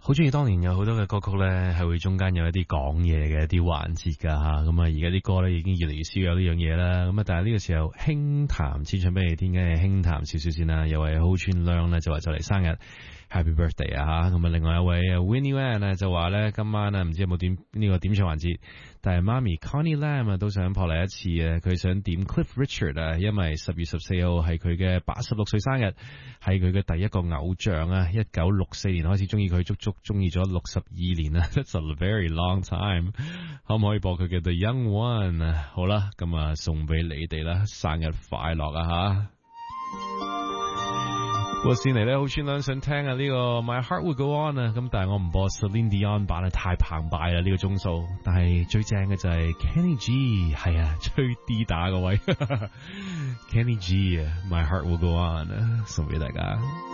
好中意當年有好多嘅歌曲咧，係會中間有一啲講嘢嘅一啲環節噶吓，咁啊而家啲歌咧已經越嚟越少有呢樣嘢啦，咁啊但係呢個時候輕談先唱俾你聽嘅，輕談少少先啦，有位好串亮咧就話就嚟生日 Happy Birthday 啊吓，咁啊另外一位 Winnie Wan 咧就話咧今晚啊唔知有冇點呢個點唱環節，但係媽咪 Connie Lam 啊都想撲嚟一次啊，佢想點 Cliff Richard 啊，因為10月14號係佢嘅86歲生日，係佢嘅第一個偶像啊，1964年開始中意佢，足足中意咗62年啊 ，That's a very long time。可唔可以播佢嘅 The Young One 啊？好啦，咁啊送俾你哋啦，生日快樂啊吓！我先嚟咧，好串兩想聽啊呢個 My Heart Will Go On 啊，咁但係我唔播 Celine Dion 版啊，太澎湃啦呢個鐘數。但係最正嘅就係 Kenny G， 係啊，吹 D 打嗰位Kenny G 啊，My Heart Will Go On 啊，送俾大家。